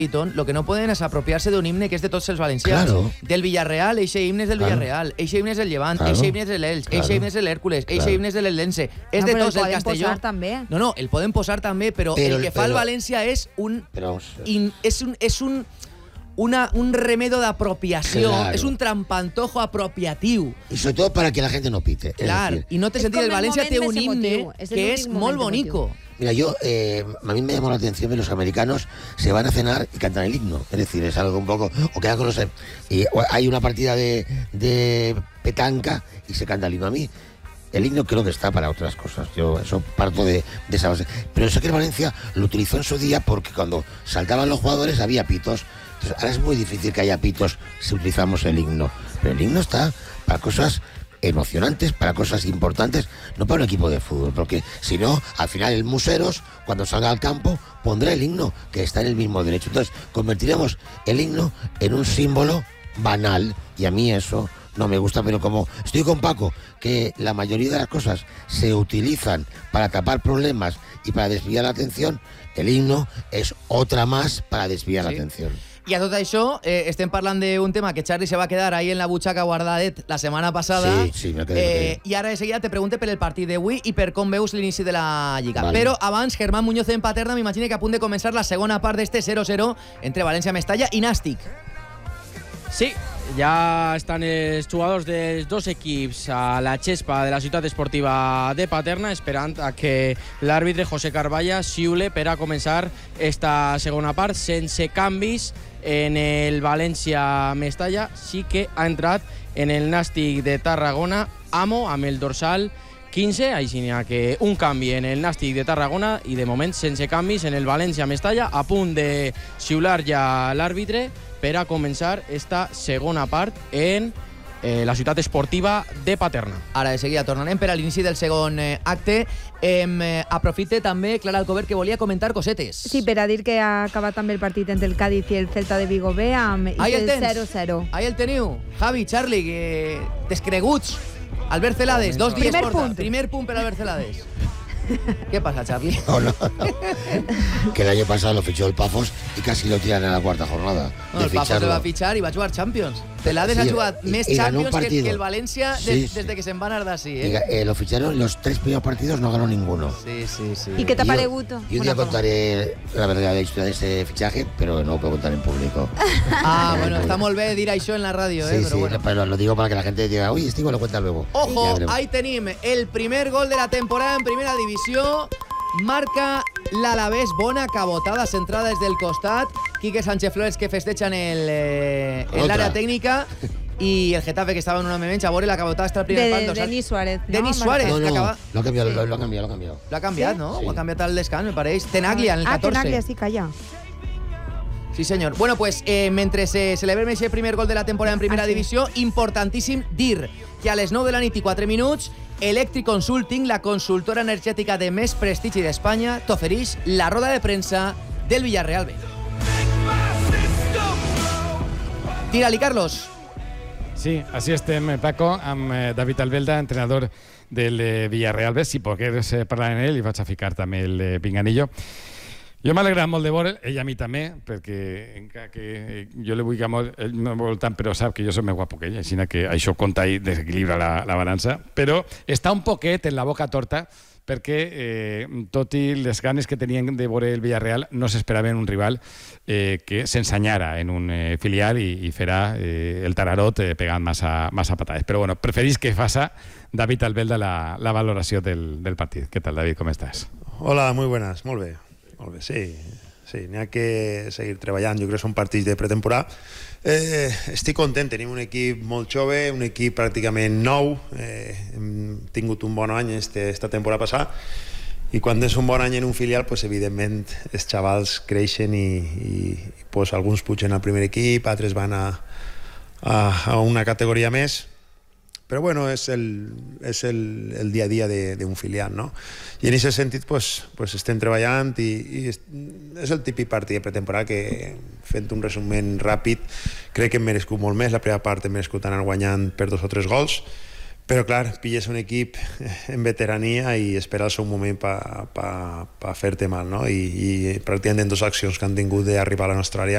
lo que no pueden es apropiarse d'un himne que és de tots els valencians. Claro. Del Villarreal, eixe himne és del Villarreal, eixe himne és del Llevant, eixe himne és de l'Elx, eixe himne és de l'Hèrcules, eixe himne és de l'Eldense. És de tots, el Castelló. Posar, també. No, el poden posar també, però el que fa el València és un remedio d'apropiació, és un trampantojo apropiatiu. Y sobre todo para que la gente no pite. Clar, i no té sentit, el València té un himne que és molt bonico. Mira, a mí me llamó la atención que los americanos se van a cenar y cantan el himno. Es decir, es algo un poco... O quedan con los... Y hay una partida de petanca y se canta el himno. A mí, el himno creo que está para otras cosas. Yo eso parto de esa base. Pero sé que el Valencia lo utilizó en su día porque cuando saltaban los jugadores había pitos. Entonces, ahora es muy difícil que haya pitos si utilizamos el himno. Pero el himno está para cosas emocionantes, para cosas importantes, no para un equipo de fútbol, porque si no, al final el Museros, cuando salga al campo, pondrá el himno, que está en el mismo derecho. Entonces, convertiremos el himno en un símbolo banal, y a mí eso no me gusta, pero como estoy con Paco, que la mayoría de las cosas se utilizan para tapar problemas y para desviar la atención, el himno es otra más para desviar la atención. I a tot això, estem parlant d'un tema que Charlie se va quedar ahí en la butxaca guardadet la setmana passada. Sí, me quedé. I ara de seguida te pregunte per el partit d'avui i per com veus l'inici de la Lliga. Vale. Però abans, Germán Muñoz en Paterna, m'imagino que a punt de començar la segona part d'este 0-0 entre València-Mestalla i Nàstic. Sí, ja estan els jugadors dels dos equips a la xespa de la ciutat esportiva de Paterna esperant a que l'àrbitre José Carballa xiule per a començar esta segona part sense canvis en el València-Mestalla. Sí que ha entrat en el Nàstic de Tarragona Amo amb el dorsal 15, així que un canvi en el Nàstic de Tarragona i de moment sense canvis en el València-Mestalla, a punt de xiular ja l'àrbitre per a començar esta segona part en la ciutat esportiva de Paterna. Ara de seguida tornarem per a l'inici del segon acte. Aprofite també, Clara Alcover, que volia comentar cosetes. Sí, per a dir que ha acabat també el partit entre el Cádiz i el Celta de Vigo B amb el 0-0. Ahí el teniu. Javi, Charlie, descreguts. Albert Celades, 2 dies porta. Primer punt per Albert Celades. ¿Qué pasa, Charlie? No. Que el año pasado lo fichó el Pafos y casi lo tiran en la cuarta jornada. No, el Pafos se va a fichar y va a jugar Champions. Celades ha jugat més Champions que el València desde que se'n va anar d'ací. Lo ficharon los 3 primeros partidos, no ganó ninguno. Sí. ¿Y qué te ha parecido? Yo un día contaré la verdadera historia de ese fichaje, pero no lo puedo contar en público. Bueno, está molt bé dir això en la ràdio, pero lo digo para que la gente diga, uy, Estivo lo cuenta luego. Ojo, ahí tenim el primer gol de la temporada en primera divisió. Marca l'Alavés, bona cabotada centrada des del costat. Quique Sánchez Flores que festeja en l'àrea tècnica. Y el Getafe que estaba en una menys, a veure la cabotada hasta el primer pal. Denis Suárez. Denis Suárez, que acaba... Lo ha cambiado. Lo ha cambiat, ¿no? Sí. Ho ha canviat al descans, me pareix. Tenaglia, en el 14. Tenaglia, sí, calla. Sí, senyor. Bueno, pues, mentre se celebrem aquest primer gol de la temporada en primera divisió, importantíssim dir que a les 9 de la nit i 4 minuts, Electric Consulting, la consultora energètica de més prestigi d'Espanya, t'ofereix la roda de premsa del Villarreal B. Tira-li, Carlos. Sí, així estem, Paco, amb David Albelda, entrenador del Villarreal B. Si pogués parlar amb ell, i vaig a ficar també el pinganillo. Jo m'ha alegrat molt de veure'l, ell a mi també, perquè encara que jo li vull que molt, ell no vol tant, però sap que jo soc més guapo que ell, així que això compta i desequilibra la balança, però està un poquet en la boca torta, perquè tot i les ganes que tenien de veure el Villarreal no s'esperaven un rival que s'ensenyara en un filial i farà el tararot pegant massa patades. Però bueno, preferís que faça David Albelda la valoració del partit. Què tal, David? Com estàs? Hola, muy buenas, molt bé. Sí, n'hi ha que seguir treballant. Jo crec que són partits de pretemporada. Estic content, tenim un equip molt jove, un equip pràcticament nou. Hem tingut un bon any esta temporada passada i quan és un bon any en un filial, pues, evidentment els xavals creixen i pues, alguns pugen al primer equip, altres van a una categoria més. Però bueno, és el dia a dia d'un filial, no? I en aquest sentit pues estem treballant i és el típic partit de pretemporada que, fent un resument ràpid, crec que hem merescut molt més. La primera part hem merescut anar guanyant per 2 o 3 gols, però clar, pilles un equip en veterania i espera el seu moment per fer-te mal, no? I pràcticament en 2 accions que han tingut d'arribar a la nostra àrea